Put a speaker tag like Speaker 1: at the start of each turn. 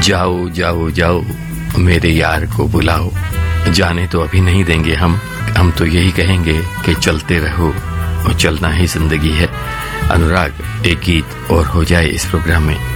Speaker 1: जाओ जाओ जाओ मेरे यार को बुलाओ, जाने तो अभी नहीं देंगे हम तो यही कहेंगे कि चलते रहो और चलना ही जिंदगी है। अनुराग, एक गीत और हो जाए इस प्रोग्राम में।